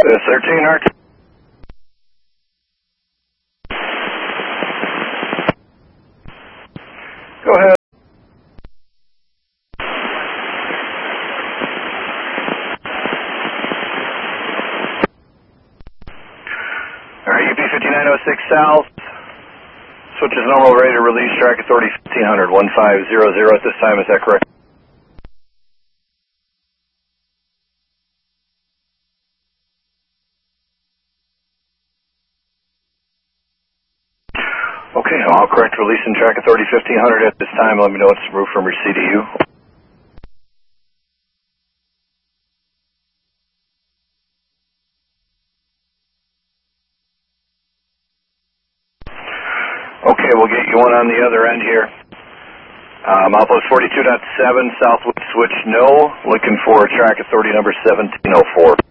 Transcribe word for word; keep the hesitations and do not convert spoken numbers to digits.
Yes, thirteen, Arch. Go ahead. All right, U P fifty-nine oh six South. Switch is normal, ready to release. Track authority fifteen hundred, one five zero zero at this time. Is that correct? Okay, I'll correct release and track authority fifteen hundred at this time. Let me know what's removed from your C D U. Okay, we'll get you one on the other end here. Um, Outpost forty-two point seven, Southwest switch no. Looking for track authority number seventeen oh four.